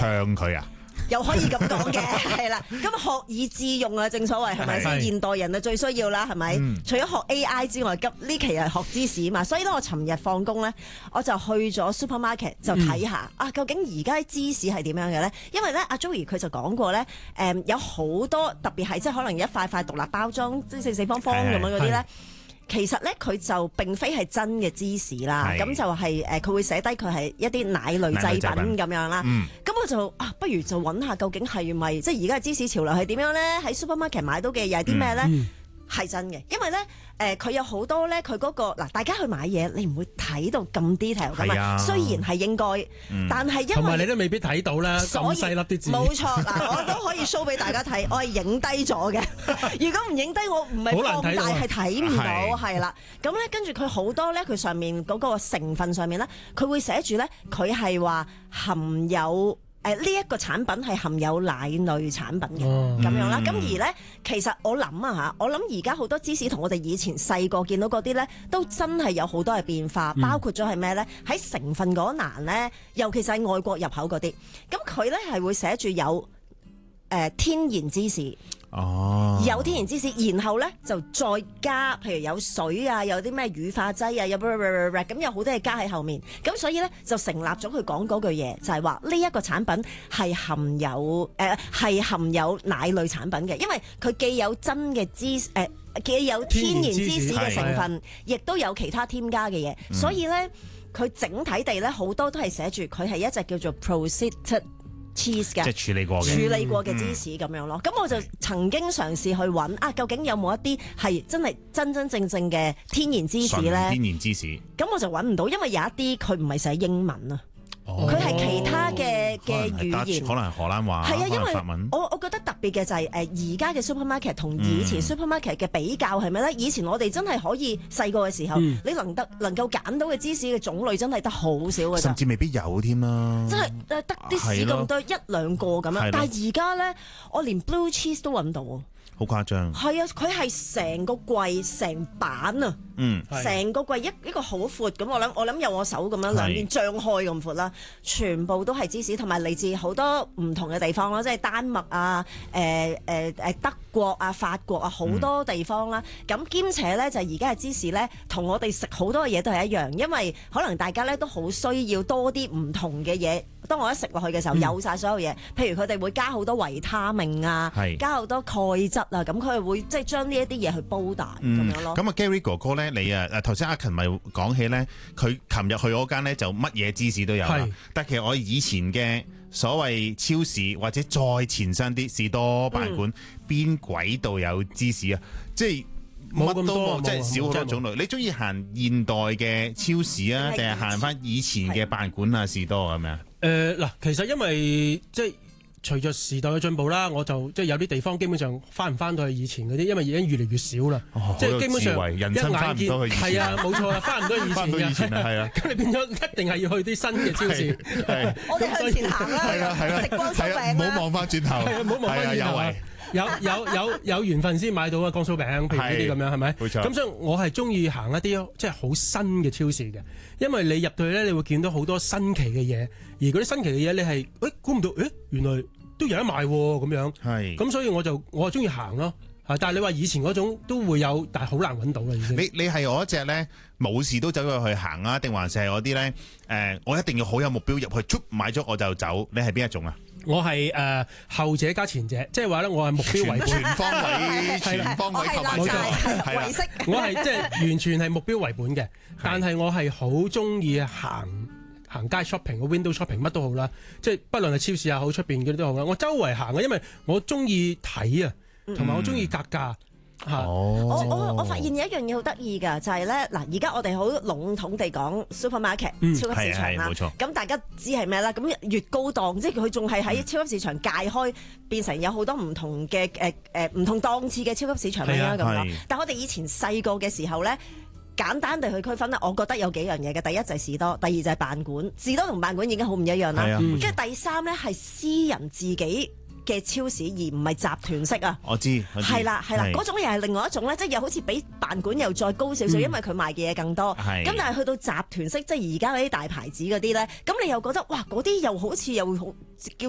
唱佢啊？ 又可以咁講嘅，係啦。咁學以致用啊，正所謂係咪先？現代人啊最需要啦，係咪？除咗學 AI 之外，呢期係學芝士嘛。所以咧，我尋日放工咧，我就去咗 supermarket 就睇下究竟而家芝士係點樣嘅咧？因為咧，阿 Joey 佢就講過咧，有好多特別係即係可能一塊塊獨立包裝，即係四方方咁樣嗰啲咧。其實咧，佢就並非係真嘅芝士啦，咁就係佢會寫低佢係一啲奶類製品咁樣啦。咁我就不如就揾下究竟係咪即係而家嘅芝士潮流係點樣咧？喺 supermarket 買到嘅又係啲咩咧？係真嘅，因為咧佢有好多咧，佢嗰個嗱，大家去買嘢，你唔會睇到咁 detail 噶嘛。雖然係應該，但係因為同埋你都未必睇到啦，咁細粒啲字。 冇錯，嗱，我都可以 show 俾大家睇，我係影低咗嘅。如果唔影低，我唔係放大係睇唔到，係啦。咁咧，跟住佢好多咧，佢上面嗰個成分上面咧，佢會寫住咧，佢係話含有。呢一個產品係含有奶類產品嘅咁樣啦，咁而咧其實我諗我諗而家好多芝士同我哋以前細個見到嗰啲咧，都真係有好多嘅變化，包括咗係咩咧？喺成分嗰欄咧，尤其是係外國入口嗰啲，咁佢咧係會寫住有天然芝士。有天然芝士，然後咧就再加，譬如有水啊，有啲咩乳化劑啊，有咁有好多嘢加喺後面，咁所以咧就成立咗佢講嗰句嘢，就係話呢一個產品係含有奶類產品嘅，因為佢既有真嘅既有天然芝士嘅成分，亦都有其他添加嘅嘢，所以咧佢整體地咧好多都係寫住佢係一隻叫做 processed cheese 嘅， 即係處理過嘅芝士咁樣咯。咁我就曾經嘗試去揾究竟有冇一啲係真真正正嘅天然芝士咧？ 天然芝士。 咁我就揾唔到，因為有一啲佢唔係寫英文啊。佢係其他嘅語言， 可能係荷蘭話， 係啊，因為法文。 我覺得特別嘅就係而家嘅 supermarket 同以前 supermarket 嘅比較係咩咧？以前我哋真係可以細個嘅時候，你能夠揀到嘅芝士嘅種類真係得好少嘅， 甚至未必有添啦。 真係得啲士咁多一兩個咁樣，但係而家咧，我連 blue cheese 都揾唔到。 好誇張， 係啊！佢係成個櫃成板啊，成個櫃一個好闊咁，我諗有我手咁樣兩邊張開咁闊啦，全部都係芝士，同埋嚟自好多唔同嘅地方啦，即係丹麥啊、德國啊、法國啊好多地方啦。咁兼且咧就而家嘅芝士咧，同我哋食好多嘅嘢都係一樣，因為可能大家咧都好需要多啲唔同嘅嘢。當我一食落去嘅時候，有晒所有嘢，譬如佢哋會加好多維他命啊，加好多鈣質啊，咁佢係會即係將呢一啲嘢去煲大咁樣咯。 咁Gary 哥哥咧，你頭先阿勤咪講起咧，佢琴日去嗰間咧就乜嘢芝士都有啦。但其實我以前嘅所謂超市或者再前身啲士多辦館，邊鬼度有芝士啊？即係乜都冇，即係少好多種類。你中意行現代嘅超市啊，定係行翻以前嘅辦館啊、士多咁樣？ 嗱，其實因為即係隨着時代嘅進步啦，我就即係有啲地方基本上翻唔翻到去以前嗰啲，因為已經越嚟越少啦。即係基本上一眼見係啊，冇錯啊，翻唔到以前嘅。係啊，咁你變咗一定係要去啲新嘅超市。 我哋向前行啦，食光酥餅， 唔好望翻轉頭。 唔好望翻轉頭。有緣分先買到啊，光酥餅，譬如呢啲咁樣係咪？冇錯。咁所以我係中意行一啲即係好新嘅超市嘅，因為你入到去咧，你會見到好多新奇嘅嘢，而嗰啲新奇嘅嘢你係估唔到，原來都有得賣咁樣。係。咁所以我係中意行咯。但係你話以前嗰種都會有，但係好難揾到啦已經。 你係我一隻咧冇事都走咗去行啊，定還是係嗰啲咧？我一定要好有目標入去，買咗我就走。你係邊一種啊？ 我係後者加前者，即係話咧，我係目標為本， 全方位投埋晒， 為式。 我係即係完全係目標為本嘅，但係我係好中意行街 shopping、window shopping 乜都好啦，即係不論係超市又好，出邊嗰啲都好啦。我周圍行啊，因為我中意睇啊，同埋我中意格價。 我發現有一樣嘢好得意㗎，就係咧嗱，而家我哋好籠統地講 supermarket 超級市場啦，咁大家知係咩啦？咁越高檔，即係佢仲係喺超級市場界開，變成有好多唔同嘅唔同檔次嘅超級市場啦咁樣。但我哋以前細個嘅時候咧，簡單地去區分咧，我覺得有幾樣嘢嘅。第一就係士多，第二就係辦館。士多同辦館已經好唔一樣啦。跟住第三咧係私人自己嘅超市，而唔係集團式啊！我知係啦，嗰種又係另外一種咧，即係又好似比辦館又再高少少，因為佢賣嘅嘢更多。咁但係去到集團式，即係而家嗰啲大牌子嗰啲咧，咁你又覺得哇，嗰啲又好似又好叫